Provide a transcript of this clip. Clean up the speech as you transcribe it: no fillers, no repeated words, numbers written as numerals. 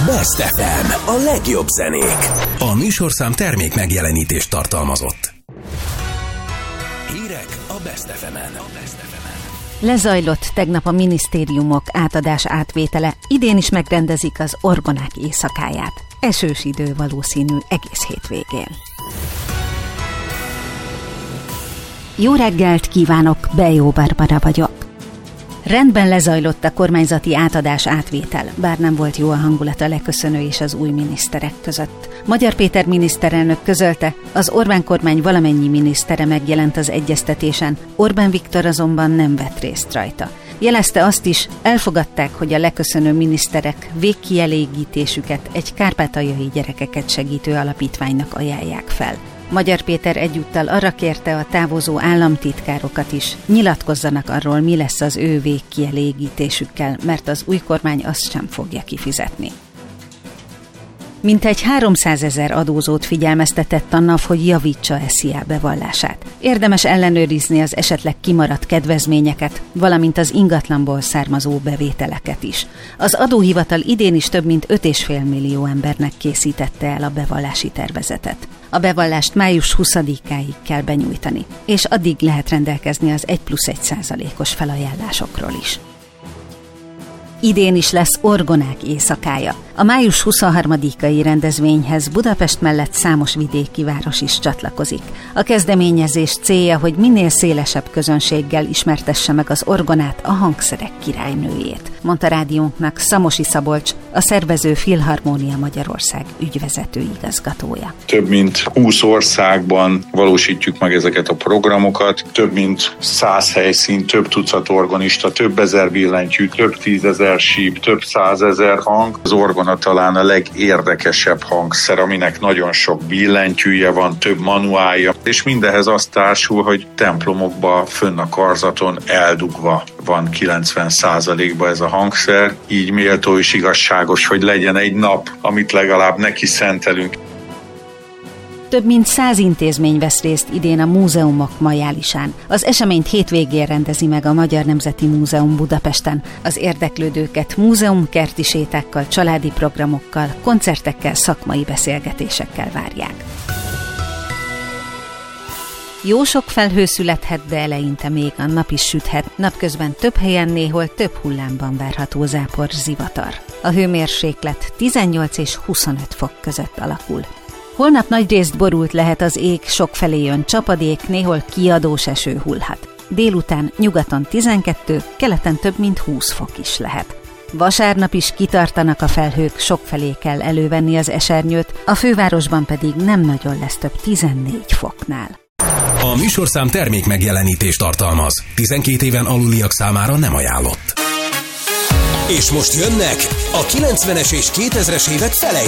Best FM, a legjobb zenék. A műsorszám termék megjelenítést tartalmazott. Hírek a Best FM-en. Lezajlott tegnap a minisztériumok átadás-átvétele, idén is megrendezik az orgonák éjszakáját. Esős idő valószínű egész hétvégén. Jó reggelt kívánok, Bejó Barbara vagyok. Rendben lezajlott a kormányzati átadás-átvétel, bár nem volt jó a hangulat a leköszönő és az új miniszterek között. Magyar Péter miniszterelnök közölte, az Orbán kormány valamennyi minisztere megjelent az egyeztetésen, Orbán Viktor azonban nem vett részt rajta. Jelezte azt is, elfogadták, hogy a leköszönő miniszterek végkielégítésüket egy kárpátaljai gyerekeket segítő alapítványnak ajánlják fel. Magyar Péter egyúttal arra kérte a távozó államtitkárokat is, nyilatkozzanak arról, mi lesz az ő végkielégítésükkel, mert az új kormány azt sem fogja kifizetni. Mintegy 300 000 adózót figyelmeztetett a NAV, hogy javítsa SZIA bevallását. Érdemes ellenőrizni az esetleg kimaradt kedvezményeket, valamint az ingatlanból származó bevételeket is. Az adóhivatal idén is több mint 5,5 millió embernek készítette el a bevallási tervezetet. A bevallást május 20-áig kell benyújtani, és addig lehet rendelkezni az 1+1%-os felajánlásokról is. Idén is lesz orgonák éjszakája. A május 23-ai rendezvényhez Budapest mellett számos vidéki város is csatlakozik. A kezdeményezés célja, hogy minél szélesebb közönséggel ismertesse meg az orgonát, a hangszerek királynőjét, mondta rádiónknak Szamosi Szabolcs, a szervező Filharmónia Magyarország ügyvezető igazgatója. Több mint 20 országban valósítjuk meg ezeket a programokat, több mint 100 helyszín, több tucat organista, több ezer billentyű, több 10 000 síp, több 100 000 hang. Az orgona talán a legérdekesebb hangszer, aminek nagyon sok billentyűje van, több manuálja, és mindehez azt társul, hogy templomokban fönn a karzaton eldugva van 90%-ban ez a hangszer, így méltó és igazságos, hogy legyen egy nap, amit legalább neki szentelünk. Több mint 100 intézmény vesz részt idén a múzeumok majálisán. Az eseményt hétvégén rendezi meg a Magyar Nemzeti Múzeum Budapesten. Az érdeklődőket múzeumkerti sétákkal, családi programokkal, koncertekkel, szakmai beszélgetésekkel várják. Jó sok felhő születhet, de eleinte még a nap is süthet. Napközben több helyen néhol több hullámban várható zápor, zivatar. A hőmérséklet 18 és 25 fok között alakul. Holnap nagyrészt borult lehet az ég, sokfelé jön csapadék, néhol kiadós eső hullhat. Délután nyugaton 12, keleten több mint 20 fok is lehet. Vasárnap is kitartanak a felhők, sokfelé kell elővenni az esernyőt, a fővárosban pedig nem nagyon lesz több 14 foknál. A műsorszám termék megjelenítést tartalmaz. 12 éven aluliak számára nem ajánlott. És most jönnek a 90-es és 2000-es évek